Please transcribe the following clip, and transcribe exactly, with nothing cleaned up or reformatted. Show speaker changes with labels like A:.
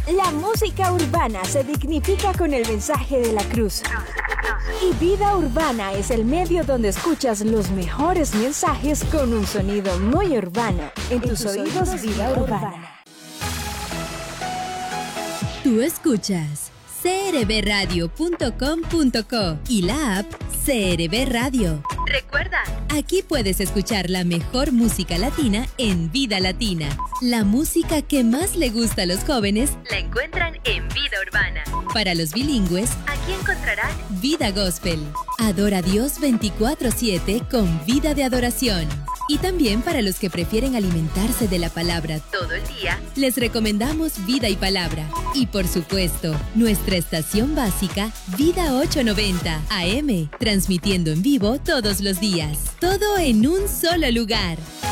A: La música urbana se dignifica con el mensaje de la cruz. Y Vida Urbana es el medio donde escuchas los mejores mensajes con un sonido muy urbano. En tus oídos, Vida Urbana.
B: Tú escuchas c r b radio punto com punto co y la app C R B Radio. Recuerda, aquí puedes escuchar la mejor música latina en Vida Latina. La música que más le gusta a los jóvenes la encuentran en Vida Urbana. Para los bilingües, aquí encontrarán Vida Gospel. Adora a Dios veinticuatro siete con vida de adoración. Y también para los que prefieren alimentarse de la palabra todo el día, les recomendamos Vida y Palabra. Y por supuesto, nuestra estación básica, Vida ochocientos noventa A M, transmitiendo en vivo todos los días. Todo en un solo lugar.